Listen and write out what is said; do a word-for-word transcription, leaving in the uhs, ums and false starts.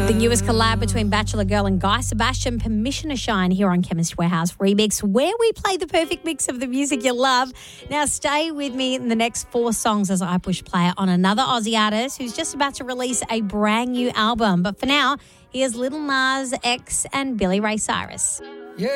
The newest collab between Bachelor Girl and Guy Sebastian, Permission to Shine, here on Chemist Warehouse Remix, where we play the perfect mix of the music you love. Now stay with me in the next four songs as I push play on another Aussie artist who's just about to release a brand new album. But for now, here's Lil Nas X and Billy Ray Cyrus.